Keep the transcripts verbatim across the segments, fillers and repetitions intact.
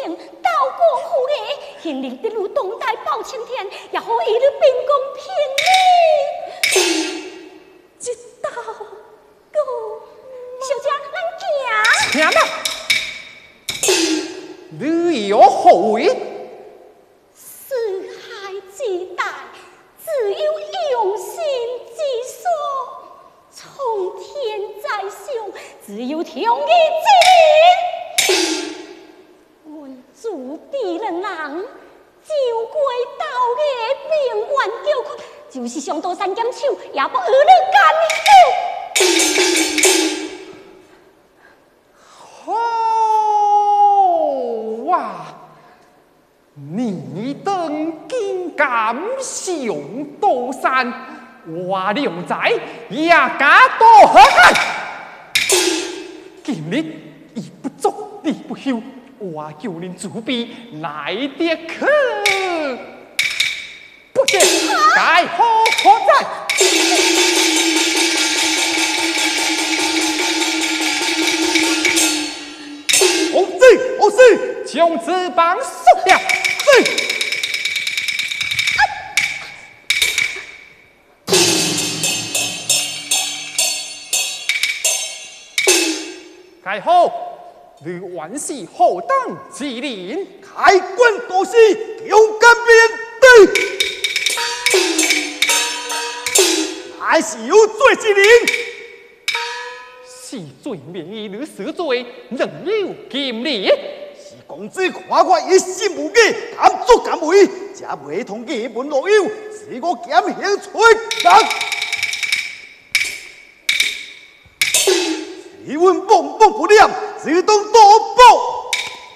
情刀过虎牙，行令得如东大报青天，也好一日秉公平理。一刀过，小姐，咱行。 行啊！你有后悔？ 四海之大，自有用心之所。从天在上，只有天意之灵。阮自比了人，就归道业命运叫苦，就是上刀三剑手，也不学了干好啊！你等竟敢上刀山？我良仔也假多何干？今日义不足，力不休，我叫恁主笔来得可，不知该何何在？ 红子，红子， 将此帮收了。是。太后，你万事何等之灵？ 开关多事，勇敢面对，还是有罪之灵。 是罪免于你死罪，仍有禁礼。 是公子看我一心无义，敢作敢为，才袂同义门老友，使我减刑出人。你阮梦梦不了，自动多报。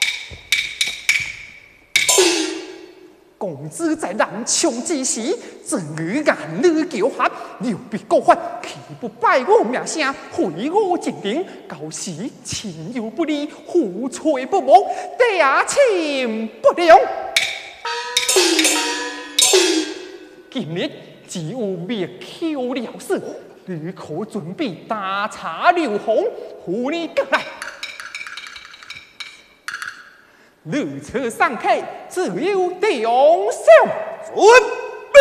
公子在南昌之时，正与眼女交合，又被国法，岂不败我名声，毁我前程？到时情有不利，互吹不睦，大情不良。今日只有灭口了事。你可准备大茶流红，护你过来。如此上客，自有良相。 准。